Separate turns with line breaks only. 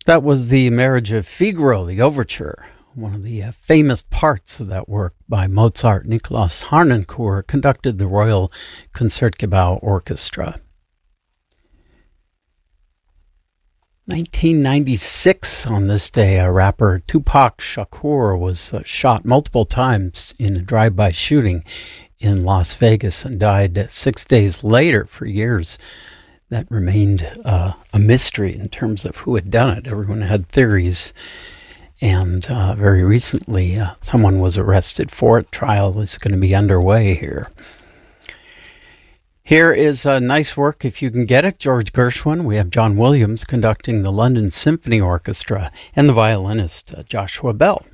That was the Marriage of Figaro, the overture, one of the famous parts of that work by Mozart. Nikolaus Harnoncourt conducted the Royal Concertgebouw Orchestra. 1996, on this day, rapper Tupac Shakur was shot multiple times in a drive-by shooting in Las Vegas and died 6 days later. For years, that remained a mystery in terms of who had done it. Everyone had theories, and very recently someone was arrested for it. Trial is going to be underway here. Here is a nice work, if you can get it, George Gershwin. We have John Williams conducting the London Symphony Orchestra and the violinist Joshua Bell.